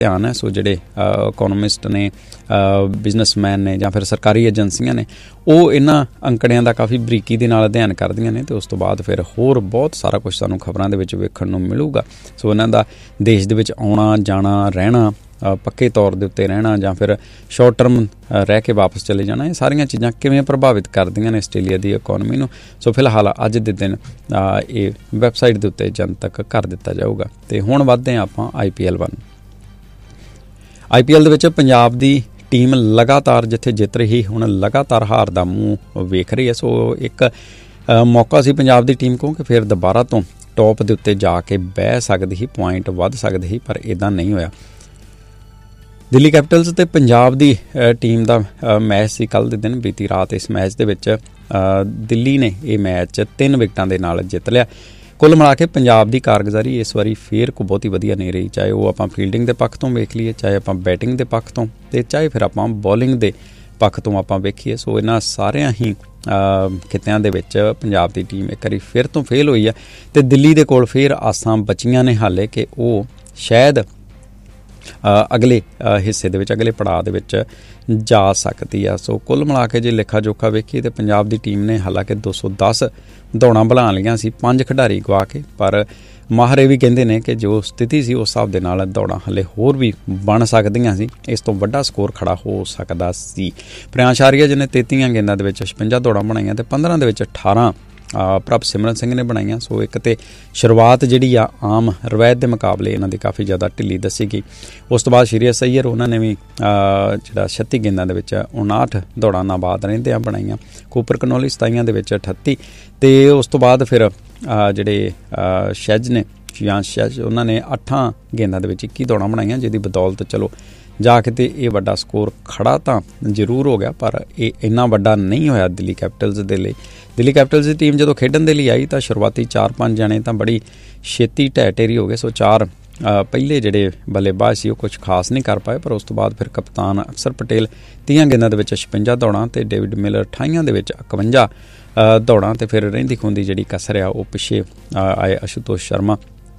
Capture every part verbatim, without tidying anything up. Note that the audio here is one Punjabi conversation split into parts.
ਧਿਆਨ ਹੈ। ਸੋ ਜਿਹੜੇ ਇਕੋਨੋਮਿਸਟ ਨੇ, ਬਿਜ਼ਨਸਮੈਨ ਨੇ ਜਾਂ ਫਿਰ ਸਰਕਾਰੀ ਏਜੰਸੀਆਂ ਨੇ, ਉਹ ਇਹਨਾਂ ਅੰਕੜਿਆਂ ਦਾ ਕਾਫੀ ਬਰੀਕੀ ਦੇ ਨਾਲ ਅਧਿਐਨ ਕਰਦੀਆਂ ਨੇ ਅਤੇ ਉਸ ਤੋਂ ਬਾਅਦ ਫਿਰ ਹੋਰ ਬਹੁਤ ਸਾਰਾ ਕੁਛ ਸਾਨੂੰ ਖਬਰਾਂ ਦੇ ਵਿੱਚ ਵੇਖਣ ਨੂੰ ਮਿਲੂਗਾ। ਸੋ ਇਹਨਾਂ ਦਾ ਦੇਸ਼ ਦੇ ਵਿੱਚ ਆਉਣਾ ਜਾਣਾ, ਰਹਿਣਾ, ਪੱਕੇ ਤੌਰ ਦੇ ਉੱਤੇ ਰਹਿਣਾ ਜਾਂ ਫਿਰ ਸ਼ੋਰਟ ਟਰਮ ਰਹਿ ਕੇ ਵਾਪਸ ਚਲੇ ਜਾਣਾ, ਇਹ ਸਾਰੀਆਂ ਚੀਜ਼ਾਂ ਕਿਵੇਂ ਪ੍ਰਭਾਵਿਤ ਕਰਦੀਆਂ ਨੇ ਆਸਟ੍ਰੇਲੀਆ ਦੀ ਇਕੋਨਮੀ ਨੂੰ। ਸੋ ਫਿਲਹਾਲ ਅੱਜ ਦੇ ਦਿਨ ਇਹ ਵੈਬਸਾਈਟ ਦੇ ਉੱਤੇ ਜਨਤਕ ਕਰ ਦਿੱਤਾ ਜਾਊਗਾ। ਅਤੇ ਹੁਣ ਵੱਧਦੇ ਹਾਂ ਆਪਾਂ ਆਈ ਪੀ ਐਲ ਵੱਲ। ਆਈ ਪੀ ਐਲ ਦੇ ਵਿੱਚ ਪੰਜਾਬ ਦੀ ਟੀਮ ਲਗਾਤਾਰ ਜਿੱਥੇ ਜਿੱਤ ਰਹੀ, ਹੁਣ ਲਗਾਤਾਰ ਹਾਰ ਦਾ ਮੂੰਹ ਵੇਖ ਰਹੀ ਹੈ। ਸੋ ਇੱਕ ਮੌਕਾ ਸੀ ਪੰਜਾਬ ਦੀ ਟੀਮ ਕੋਲ ਕਿ ਫਿਰ ਦੁਬਾਰਾ ਤੋਂ ਟੌਪ ਦੇ ਉੱਤੇ ਜਾ ਕੇ ਬਹਿ ਸਕਦੀ ਸੀ, ਪੁਆਇੰਟ ਵੱਧ ਸਕਦੇ ਸੀ, ਪਰ ਇੱਦਾਂ ਨਹੀਂ ਹੋਇਆ। ਦਿੱਲੀ ਕੈਪੀਟਲਸ ਅਤੇ ਪੰਜਾਬ ਦੀ ਟੀਮ ਦਾ ਮੈਚ ਸੀ ਕੱਲ੍ਹ ਦੇ ਦਿਨ, ਬੀਤੀ ਰਾਤ। ਇਸ ਮੈਚ ਦੇ ਵਿੱਚ ਦਿੱਲੀ ਨੇ ਇਹ ਮੈਚ ਤਿੰਨ ਵਿਕਟਾਂ ਦੇ ਨਾਲ ਜਿੱਤ ਲਿਆ। ਕੁੱਲ ਮਿਲਾ ਕੇ ਪੰਜਾਬ ਦੀ ਕਾਰਗੁਜ਼ਾਰੀ ਇਸ ਵਾਰੀ ਫੇਰ ਕੋ ਬਹੁਤੀ ਵਧੀਆ ਨਹੀਂ ਰਹੀ, ਚਾਹੇ ਉਹ ਆਪਾਂ ਫੀਲਡਿੰਗ ਦੇ ਪੱਖ ਤੋਂ ਵੇਖ ਲਈਏ, ਚਾਹੇ ਆਪਾਂ ਬੈਟਿੰਗ ਦੇ ਪੱਖ ਤੋਂ, ਅਤੇ ਚਾਹੇ ਫਿਰ ਆਪਾਂ ਬੋਲਿੰਗ ਦੇ ਪੱਖ ਤੋਂ ਆਪਾਂ ਵੇਖੀਏ। ਸੋ ਇਹਨਾਂ ਸਾਰਿਆਂ ਹੀ ਖਿੱਤਿਆਂ ਦੇ ਵਿੱਚ ਪੰਜਾਬ ਦੀ ਟੀਮ ਇੱਕ ਵਾਰੀ ਫਿਰ ਤੋਂ ਫੇਲ ਹੋਈ ਹੈ ਅਤੇ ਦਿੱਲੀ ਦੇ ਕੋਲ ਫਿਰ ਆਸਾਂ ਬਚੀਆਂ ਨੇ ਹਾਲੇ ਕਿ ਉਹ ਸ਼ਾਇਦ ਅਗਲੇ ਹਿੱਸੇ ਦੇ ਵਿੱਚ, ਅਗਲੇ ਪੜਾਅ ਦੇ ਵਿੱਚ ਜਾ ਸਕਦੀ ਆ। ਸੋ ਕੁੱਲ ਮਿਲਾ ਕੇ ਜੇ ਲੇਖਾ ਜੋਖਾ ਵੇਖੀਏ ਤਾਂ ਪੰਜਾਬ ਦੀ ਟੀਮ ਨੇ ਹਾਲਾਂਕਿ ਦੋ ਸੌ ਦਸ ਦੌੜਾਂ ਬਣਾ ਲਈਆਂ ਸੀ, ਪੰਜ ਖਿਡਾਰੀ ਗਵਾ ਕੇ, ਪਰ ਮਾਹਰ ਇਹ ਵੀ ਕਹਿੰਦੇ ਨੇ ਕਿ ਜੋ ਸਥਿਤੀ ਸੀ ਉਸ ਹਿਸਾਬ ਦੇ ਨਾਲ ਦੌੜਾਂ ਹਾਲੇ ਹੋਰ ਵੀ ਬਣ ਸਕਦੀਆਂ ਸੀ, ਇਸ ਤੋਂ ਵੱਡਾ ਸਕੋਰ ਖੜਾ ਹੋ ਸਕਦਾ ਸੀ। ਪ੍ਰਿਆਂਸ਼ ਆਰੀਆ ਜਿਹਨੇ ਤੇਤੀਆਂ ਗੇਂਦਾਂ ਦੇ ਵਿੱਚ ਛਪੰਜਾ ਦੌੜਾਂ ਬਣਾਈਆਂ ਅਤੇ ਪੰਦਰਾਂ ਦੇ ਵਿੱਚ ਅਠਾਰਾਂ ਪ੍ਰਭ ਸਿਮਰਨ ਸਿੰਘ ਨੇ ਬਣਾਈਆਂ। ਸੋ ਇੱਕ ਤਾਂ ਸ਼ੁਰੂਆਤ ਜਿਹੜੀ ਆ ਆਮ ਰਵਾਇਤ ਦੇ ਮੁਕਾਬਲੇ ਇਹਨਾਂ ਦੀ ਕਾਫੀ ਜ਼ਿਆਦਾ ਢਿੱਲੀ ਦੱਸੀ ਗਈ। ਉਸ ਤੋਂ ਬਾਅਦ ਸ਼੍ਰੇਯਸ ਅਈਅਰ ਉਹਨਾਂ ਨੇ ਵੀ ਜਿਹੜਾ ਛੱਤੀ ਗੇਂਦਾਂ ਦੇ ਵਿੱਚ ਉਣਾਹਠ ਦੌੜਾਂ ਨਾਬਾਦ ਰਹਿੰਦਿਆਂ ਬਣਾਈਆਂ। ਕੂਪਰ ਕਨੋਲੀ ਸਤਾਈਆਂ ਦੇ ਵਿੱਚ ਅਠੱਤੀ, ਅਤੇ ਉਸ ਤੋਂ ਬਾਅਦ ਫਿਰ ਜਿਹੜੇ ਸ਼ੈਜ ਨੇ, ਸ਼ਿਆਂਸ਼ ਸ਼ੈਜ, ਉਹਨਾਂ ਨੇ ਅੱਠਾਂ ਗੇਂਦਾਂ ਦੇ ਵਿੱਚ ਇੱਕੀ ਦੌੜਾਂ ਬਣਾਈਆਂ, ਜਿਹਦੀ ਬਦੌਲਤ ਚਲੋ ਜਾ ਕੇ ਤੇ ਇਹ ਵੱਡਾ ਸਕੋਰ ਖੜਾ ਤਾਂ ਜ਼ਰੂਰ ਹੋ ਗਿਆ, ਪਰ ਇਹ ਇੰਨਾ ਵੱਡਾ ਨਹੀਂ ਹੋਇਆ ਦਿੱਲੀ ਕੈਪੀਟਲਸ ਦੇ ਲਈ। ਦਿੱਲੀ ਕੈਪੀਟਲਸ ਦੀ ਟੀਮ ਜਦੋਂ ਖੇਡਣ ਦੇ ਲਈ ਆਈ ਤਾਂ ਸ਼ੁਰੂਆਤੀ ਚਾਰ ਪੰਜ ਜਣੇ ਤਾਂ ਬੜੀ ਛੇਤੀ ਢਹਿ ਢੇਰੀ ਹੋ ਗਏ। ਸੋ ਚਾਰ ਪਹਿਲੇ ਜਿਹੜੇ ਬੱਲੇਬਾਜ਼ ਸੀ ਉਹ ਕੁਛ ਖਾਸ ਨਹੀਂ ਕਰ ਪਾਏ, ਪਰ ਉਸ ਤੋਂ ਬਾਅਦ ਫਿਰ ਕਪਤਾਨ ਅਕਸਰ ਪਟੇਲ ਤੀਹਾਂ ਗੇਂਦਾਂ ਦੇ ਵਿੱਚ ਛਪੰਜਾ ਦੌੜਾਂ ਅਤੇ ਡੇਵਿਡ ਮਿਲਰ ਅਠਾਈਆਂ ਦੇ ਵਿੱਚ ਇਕਵੰਜਾ ਦੌੜਾਂ, ਅਤੇ ਫਿਰ ਰਹਿੰਦੀ ਖੂੰਦੀ ਜਿਹੜੀ ਕਸਰ ਆ ਉਹ ਪਿੱਛੇ ਆਏ ਅਸ਼ੂਤੋਸ਼ ਸ਼ਰਮਾ,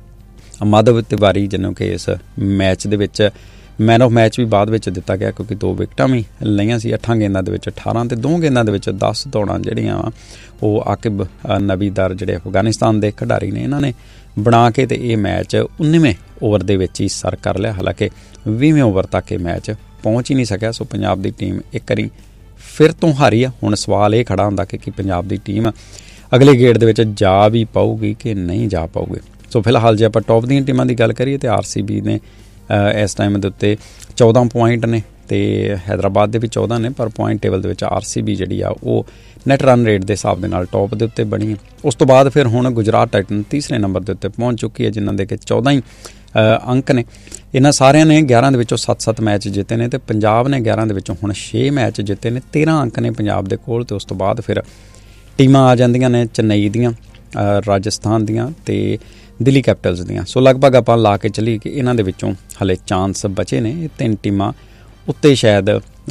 ਮਾਧਵ ਤਿਵਾਰੀ, ਜਿਹਨੂੰ ਕਿ ਇਸ ਮੈਚ ਦੇ ਵਿੱਚ ਮੈਨ ਆਫ ਮੈਚ ਵੀ ਬਾਅਦ ਵਿੱਚ ਦਿੱਤਾ ਗਿਆ ਕਿਉਂਕਿ ਦੋ ਵਿਕਟਾਂ ਵੀ ਲਈਆਂ ਸੀ। ਅੱਠਾਂ ਗੇਂਦਾਂ ਦੇ ਵਿੱਚ ਅਠਾਰਾਂ ਅਤੇ ਦੋ ਗੇਂਦਾਂ ਦੇ ਵਿੱਚ ਦਸ ਦੌੜਾਂ ਜਿਹੜੀਆਂ ਵਾ ਉਹ ਆਕਿਬ ਨਬੀਦਾਰ ਜਿਹੜੇ ਅਫਗਾਨਿਸਤਾਨ ਦੇ ਖਿਡਾਰੀ ਨੇ, ਇਹਨਾਂ ਨੇ ਬਣਾ ਕੇ ਅਤੇ ਇਹ ਮੈਚ ਉੱਨੀਵੇਂ ਓਵਰ ਦੇ ਵਿੱਚ ਹੀ ਸਰ ਕਰ ਲਿਆ। ਹਾਲਾਂਕਿ ਵੀਹਵੇਂ ਓਵਰ ਤੱਕ ਇਹ ਮੈਚ ਪਹੁੰਚ ਹੀ ਨਹੀਂ ਸਕਿਆ। ਸੋ ਪੰਜਾਬ ਦੀ ਟੀਮ ਇੱਕ ਵਾਰੀ ਫਿਰ ਤੋਂ ਹਾਰੀ ਆ। ਹੁਣ ਸਵਾਲ ਇਹ ਖੜਾ ਹੁੰਦਾ ਕਿ ਕੀ ਪੰਜਾਬ ਦੀ ਟੀਮ ਅਗਲੇ ਗੇੜ ਦੇ ਵਿੱਚ ਜਾ ਵੀ ਪਾਊਗੀ ਕਿ ਨਹੀਂ ਜਾ ਪਾਊਗੀ। ਸੋ ਫਿਲਹਾਲ ਜੇ ਆਪਾਂ ਟੌਪ ਦੀਆਂ ਟੀਮਾਂ ਦੀ ਗੱਲ ਕਰੀਏ ਤਾਂ ਆਰ ਸੀ ਬੀ ਨੇ ਇਸ ਟਾਈਮ ਦੇ ਉੱਤੇ ਚੌਦਾਂ ਪੁਆਇੰਟ ਨੇ ਅਤੇ ਹੈਦਰਾਬਾਦ ਦੇ ਵੀ ਚੌਦਾਂ ਨੇ, ਪਰ ਪੁਆਇੰਟ ਟੇਬਲ ਦੇ ਵਿੱਚ ਆਰ ਸੀ ਬੀ ਜਿਹੜੀ ਆ ਉਹ ਨੈਟ ਰਨ ਰੇਟ ਦੇ ਹਿਸਾਬ ਦੇ ਨਾਲ ਟੌਪ ਦੇ ਉੱਤੇ ਬਣੀ ਹੈ। ਉਸ ਤੋਂ ਬਾਅਦ ਫਿਰ ਹੁਣ ਗੁਜਰਾਤ ਟਾਈਟਨ ਤੀਸਰੇ ਨੰਬਰ ਦੇ ਉੱਤੇ ਪਹੁੰਚ ਚੁੱਕੀ ਹੈ, ਜਿਨ੍ਹਾਂ ਦੇ ਕਿ ਚੌਦਾਂ ਹੀ ਅੰਕ ਨੇ। ਇਹਨਾਂ ਸਾਰਿਆਂ ਨੇ ਗਿਆਰਾਂ ਦੇ ਵਿੱਚੋਂ ਸੱਤ ਸੱਤ ਮੈਚ ਜਿੱਤੇ ਨੇ ਅਤੇ ਪੰਜਾਬ ਨੇ ਗਿਆਰਾਂ ਦੇ ਵਿੱਚੋਂ ਹੁਣ ਛੇ ਮੈਚ ਜਿੱਤੇ ਨੇ। ਤੇਰ੍ਹਾਂ ਅੰਕ ਨੇ ਪੰਜਾਬ ਦੇ ਕੋਲ, ਅਤੇ ਉਸ ਤੋਂ ਬਾਅਦ ਫਿਰ ਟੀਮਾਂ ਆ ਜਾਂਦੀਆਂ ਨੇ ਚੇਨਈ ਦੀਆਂ, ਰਾਜਸਥਾਨ ਦੀਆਂ ਅਤੇ ਦਿੱਲੀ ਕੈਪੀਟਲਸ ਦੀਆਂ। ਸੋ ਲਗਭਗ ਆਪਾਂ ਲਾ ਕੇ ਚੱਲੀਏ ਕਿ ਇਹਨਾਂ ਦੇ ਵਿੱਚੋਂ ਹਾਲੇ ਚਾਂਸ ਬਚੇ ਨੇ। ਇਹ ਤਿੰਨ ਟੀਮਾਂ ਉੱਤੇ ਸ਼ਾਇਦ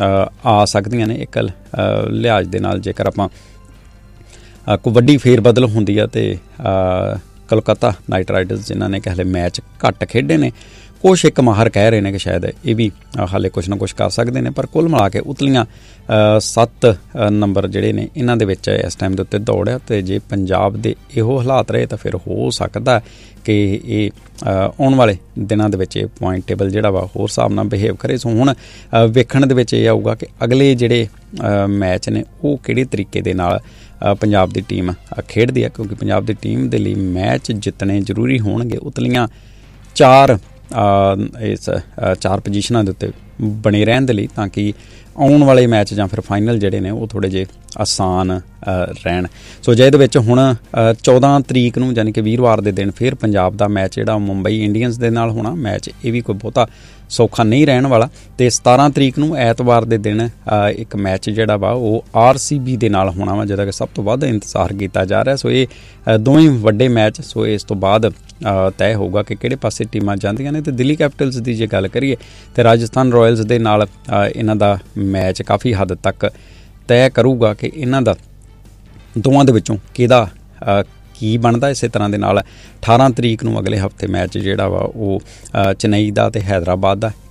ਆ ਸਕਦੀਆਂ ਨੇ ਇੱਕ ਲਿਹਾਜ਼ ਦੇ ਨਾਲ। ਜੇਕਰ ਆਪਾਂ ਕੋਈ ਵੱਡੀ ਫੇਰ ਬਦਲ ਹੁੰਦੀ ਆ ਅਤੇ ਕੋਲਕਾਤਾ ਨਾਈਟ ਰਾਈਡਰਸ ਜਿਨ੍ਹਾਂ ਨੇ ਕਿ ਹਾਲੇ ਮੈਚ ਘੱਟ ਖੇਡੇ ਨੇ, ਕੁਛ ਇੱਕ ਮਾਹਰ ਕਹਿ ਰਹੇ ਨੇ ਕਿ ਸ਼ਾਇਦ ਇਹ ਵੀ ਹਾਲੇ ਕੁਛ ਨਾ ਕੁਛ ਕਰ ਸਕਦੇ ਨੇ, ਪਰ ਕੁੱਲ ਮਿਲਾ ਕੇ ਉਤਲੀਆਂ ਸੱਤ ਨੰਬਰ ਜਿਹੜੇ ਨੇ ਇਹਨਾਂ ਦੇ ਵਿੱਚ ਇਸ ਟਾਈਮ ਦੇ ਉੱਤੇ ਦੌੜ ਆ। ਅਤੇ ਜੇ ਪੰਜਾਬ ਦੇ ਇਹੋ ਹਾਲਾਤ ਰਹੇ ਤਾਂ ਫਿਰ ਹੋ ਸਕਦਾ ਕਿ ਇਹ ਆਉਣ ਵਾਲੇ ਦਿਨਾਂ ਦੇ ਵਿੱਚ ਇਹ ਪੁਆਇੰਟ ਟੇਬਲ ਜਿਹੜਾ ਵਾ ਹੋਰ ਹਿਸਾਬ ਨਾਲ ਬਿਹੇਵ ਕਰੇ। ਸੋ ਹੁਣ ਵੇਖਣ ਦੇ ਵਿੱਚ ਇਹ ਆਊਗਾ ਕਿ ਅਗਲੇ ਜਿਹੜੇ ਮੈਚ ਨੇ ਉਹ ਕਿਹੜੇ ਤਰੀਕੇ ਦੇ ਨਾਲ ਪੰਜਾਬ ਦੀ ਟੀਮ ਖੇਡਦੀ ਹੈ, ਕਿਉਂਕਿ ਪੰਜਾਬ ਦੀ ਟੀਮ ਦੇ ਲਈ ਮੈਚ ਜਿੱਤਣੇ ਜ਼ਰੂਰੀ ਹੋਣਗੇ ਉਤਲੀਆਂ ਚਾਰ ਇਸ ਚਾਰ ਪੋਜੀਸ਼ਨਾਂ ਦੇ ਉੱਤੇ ਬਣੇ ਰਹਿਣ ਦੇ ਲਈ, ਤਾਂ ਕਿ ਆਉਣ ਵਾਲੇ ਮੈਚ ਜਾਂ ਫਿਰ ਫਾਈਨਲ ਜਿਹੜੇ ਨੇ ਉਹ ਥੋੜ੍ਹੇ ਜਿਹੇ ਆਸਾਨ ਰਹਿਣ। ਸੋ ਜੇ ਇਹਦੇ ਵਿੱਚ ਹੁਣ ਚੌਦਾਂ ਤਰੀਕ ਨੂੰ ਯਾਨੀ ਕਿ ਵੀਰਵਾਰ ਦੇ ਦਿਨ ਫਿਰ ਪੰਜਾਬ ਦਾ ਮੈਚ ਜਿਹੜਾ ਮੁੰਬਈ ਇੰਡੀਅਨਸ ਦੇ ਨਾਲ ਹੋਣਾ ਮੈਚ, ਇਹ ਵੀ ਕੋਈ ਬਹੁਤਾ ਸੌਖਾ ਨਹੀਂ ਰਹਿਣ ਵਾਲਾ। ਅਤੇ ਸਤਾਰਾਂ ਤਰੀਕ ਨੂੰ ਐਤਵਾਰ ਦੇ ਦਿਨ ਇੱਕ ਮੈਚ ਜਿਹੜਾ ਵਾ ਉਹ ਆਰ ਸੀ ਬੀ ਦੇ ਨਾਲ ਹੋਣਾ ਵਾ, ਜਿਹਦਾ ਕਿ ਸਭ ਤੋਂ ਵੱਧ ਇੰਤਜ਼ਾਰ ਕੀਤਾ ਜਾ ਰਿਹਾ। ਸੋ ਇਹ ਦੋਵੇਂ ਵੱਡੇ ਮੈਚ, ਸੋ ਇਸ ਤੋਂ ਬਾਅਦ ਤੈਅ ਹੋਊਗਾ ਕਿ ਕਿਹੜੇ ਪਾਸੇ ਟੀਮਾਂ ਜਾਂਦੀਆਂ ਨੇ। ਅਤੇ ਦਿੱਲੀ ਕੈਪੀਟਲਸ ਦੀ ਜੇ ਗੱਲ ਕਰੀਏ ਤਾਂ ਰਾਜਸਥਾਨ ਰਾਇਲਸ ਦੇ ਨਾਲ ਇਹਨਾਂ ਦਾ ਮੈਚ ਕਾਫੀ ਹੱਦ ਤੱਕ ਤੈਅ ਕਰੂਗਾ ਕਿ ਇਹਨਾਂ ਦਾ ਦੋਵਾਂ ਦੇ ਵਿੱਚੋਂ ਕਿਹਦਾ ਕੀ ਬਣਦਾ। ਇਸੇ ਤਰ੍ਹਾਂ ਦੇ ਨਾਲ ਅਠਾਰਾਂ ਤਰੀਕ ਨੂੰ ਅਗਲੇ ਹਫ਼ਤੇ ਮੈਚ ਜਿਹੜਾ ਵਾ ਉਹ ਚੇਨਈ ਦਾ ਅਤੇ ਹੈਦਰਾਬਾਦ ਦਾ।